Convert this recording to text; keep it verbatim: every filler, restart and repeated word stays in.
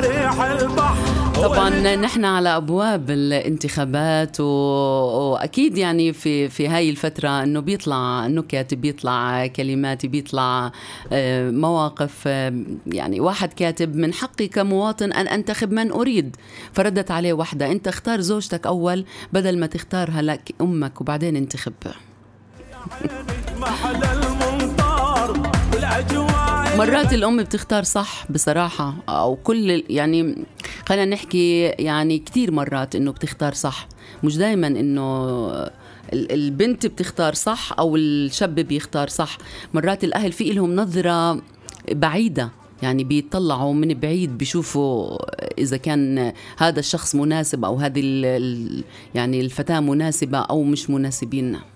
ريح البحر. طبعا نحن على أبواب الانتخابات و... وأكيد يعني في في هاي الفترة إنه بيطلع نكت، بيطلع كلمات، بيطلع مواقف. يعني واحد كاتب من حقي كمواطن أن أنتخب من أريد، فردت عليه واحدة أنت اختار زوجتك أول بدل ما تختارها لك أمك وبعدين انتخب. مرات الأم بتختار صح بصراحة، أو كل يعني خلينا نحكي يعني كتير مرات إنه بتختار صح، مش دايما إنه البنت بتختار صح أو الشاب بيختار صح. مرات الأهل في لهم نظرة بعيدة، يعني بيطلعوا من بعيد بيشوفوا إذا كان هذا الشخص مناسب أو هذه يعني الفتاة مناسبة أو مش مناسبين.